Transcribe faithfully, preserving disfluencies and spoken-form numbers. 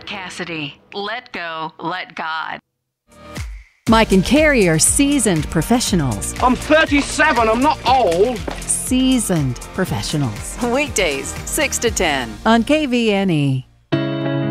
Cassidy, let go, let God. Mike and Carrie are seasoned professionals. I'm thirty-seven, I'm not old. Seasoned professionals. Weekdays, six to ten. On K V N E.